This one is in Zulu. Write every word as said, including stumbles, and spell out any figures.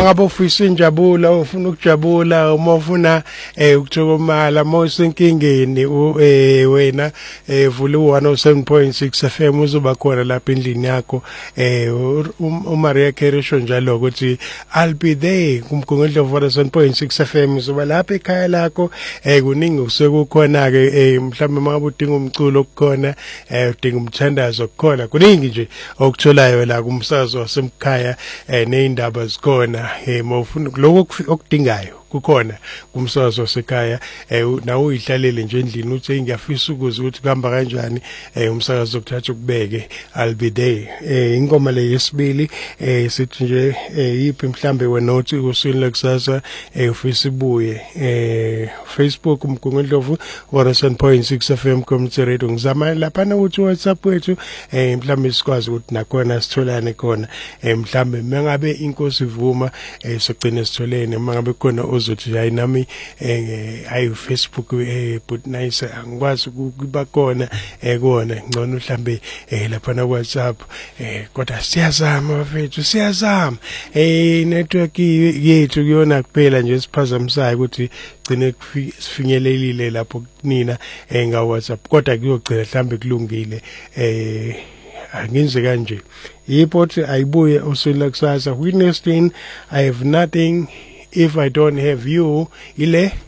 mangabe ufisa injabulo ufuna ukujabula uma ufuna eh ukuthokomala mawusenkingeni eh wena eh vula one oh seven point six F M uzoba khona lapha endlini yakho eh uMaria Kerisho njalo ukuthi I'll be there kumgungundlo one oh seven point six F M uzoba lapha ekhaya lakho eh kuningi usekukhona ke eh mhlawumbe mangabe udinga umculo okukhona eh udinga umthandazo okukhona kuningi nje okutholayo la kumsakazo wasemkhaya eh neindaba zikhona eh mawufuna lokho okudingayo kukhona kumsakazo wasekhaya eh nawe uyihlalele nje endlini uthi ngiyafisa ukuze ukuthi kuhamba kanjani eh umsakazo okuthatha ukubeke I'll be there eh ingoma le yesibili eh sithi nje yiphi mhlambe wena uthi usuku lekusasa eh ufisa ibuye eh Facebook umgungundlovu one oh seven point six F M community radio ngizama lapha na uthi WhatsApp wethu eh mhlambe sikwazi ukuthi nakhona sitholane khona eh mhlambe mengabe inkosi ivuma eh sogcina sitholene mangabe khona uzothi hayi nami eh ayi Facebook eh but nice angikwazi ukuba khona eh kona ngcono mhlambe eh lapha na WhatsApp eh kodwa siyazama bafethu siyazama eh network yethu kuyona kuphela nje siphazamisayo ukuthi gcine sifinyelelile lapho kunina eh nga WhatsApp kodwa kuyogcina mhlambe kulungile eh angenze kanje yipothi ayibuye usuku kusasa witnessing I have nothing if I don't have you ile